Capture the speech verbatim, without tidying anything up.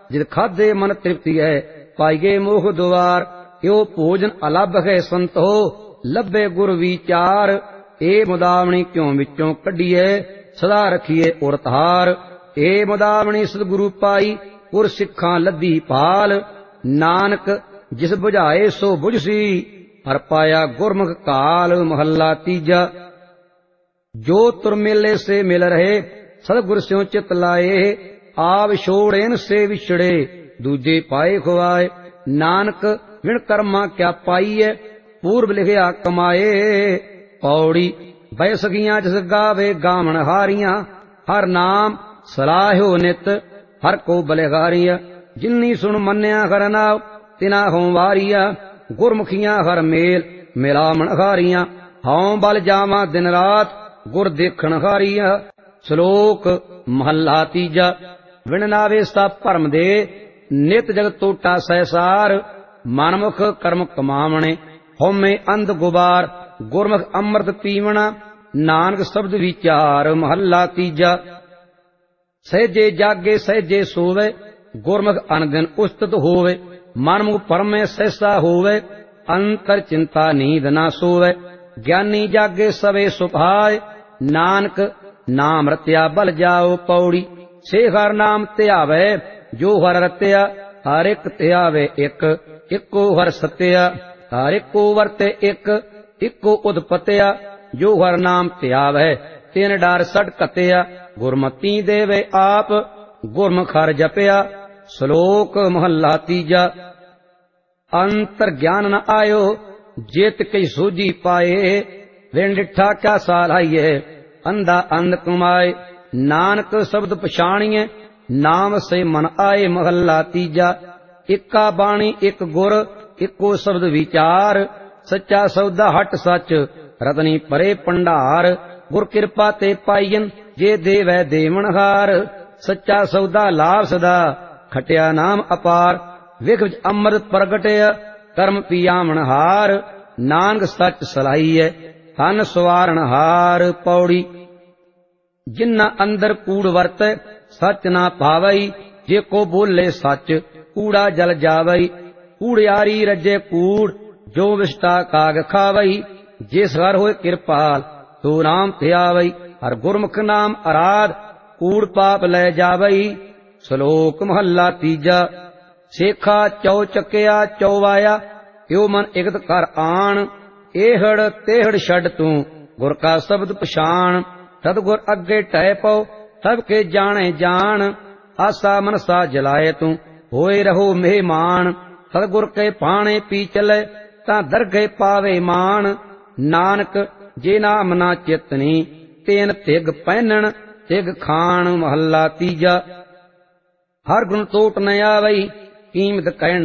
जित खाधे मन तृप्ति है पाइगे मोह द्वार। यो भोजन अलभ है संतो लभे गुर विचार। ए मुदावणी क्यों विचों कढिए सदा रखिए उरतार। ए मुदावणी सतगुरु पाई उर सिखां लद्दी पाल। नानक जिस बुझाए सो बुझसी हर पाया गुरमुख काल। महला तीजा। जो तुर मेले से मिल रहे सतगुर स्यों चित लाए। आप छोड़ेन से विछड़े दूजे पाए खुआए। नानक विण कर्मा क्या पाइए पूर्व लिखिया कमाए। पौड़ी बैसगियां जिस गावे गामन हारियां हर नाम सलाह्यो नित हर को बलिहारिया। जिन्नी सुन मन्या हर नाव तिना हों वारिया। गुरमुखियां हर मेल मिलामण हारियां हों बल जावां दिन रात गुर देखण हारिया। श्लोक महला तीजा। विण नावे सा भरम दे नित जगत टोटा सहसार। मनमुख कर्म कमावणे होमे अंध गुबार। गुरमुख अमृत पीवना नानक शब्द विचार। महला तीजा। सहजे जागे सहजे सोवे गुरमुख अनदिन उस्तत होवे। मनमुख परमे सहसा होवे अंतर चिंता नींद ना सोवे। ज्ञानी जागे सवे सुभाए नानक नाम रत्या बल जाओ। पौड़ी से हर नाम त्यावे जो हर रत्या हर एक त्यावे एक। इको हर सत्या हर इको वरते एक। इको उदपत्या जो हर नाम त्यावे तिन डार सट कत्या। गुरमती देवे आप गुरमुख हर जपया। श्लोक महला तीजा। अंतर ज्ञान न आयो जेत कई सूझी पाए। विण डिठा क्या सालाइए अंधा अंध कमाए। नानक शब्द पछाणिए नाम से मन आए। महला तीजा। इक्का बाणी एक गुर इको शब्द विचार। सच्चा सौदा हट सच रतनी परे भंडार। गुर कृपा ते पाईयन जे देवै देवनहार। सच्चा सौदा लाभ सदा खटिया नाम अपार। विख विच अमृत प्रगटय कर्म पियावण हार। नानक सच सलाहिए तन सवारण हार। पौड़ी जिन्ना अंदर कूड़ वरत सच ना पावई। जे को बोले सच कूड़ा जल जावई। कूड़ियारी रजे कूड़ जो विष्टा काग खावई। जिस हर होए कृपाल तो नाम ध्यावई। हर गुरमुख नाम अराध कूड़ पाप ले जावई। श्लोक महला तीजा। सेखा चौ चकिया चौवाया यो मन इकत कर आण। एहड़ तेहड़ छड़ तू गुर का शब्द पछाण। सतगुर अगे टह पौ सब के जाने जान। आसा मनसा जलाए तू होए रहो मेहमान। सतगुर के पाणे पी चले तां दरगे पावे मान। नानक जे नाम ना चेतनी तेन तिग पहनन तिग खान। महला तीजा। हर गुण टोट न आवई कीमत कहन